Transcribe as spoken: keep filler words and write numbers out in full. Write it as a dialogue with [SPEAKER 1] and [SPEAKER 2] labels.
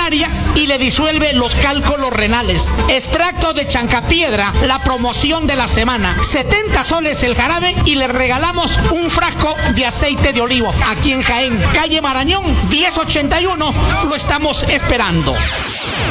[SPEAKER 1] urinarias y le disuelve los cálculos renales. Extracto de chancapiedra, la promoción de la semana. setenta soles el jarabe y le regalamos un frasco de aceite de olivo. Aquí en Jaén, calle Marañón, diez ochenta y uno, lo estamos esperando.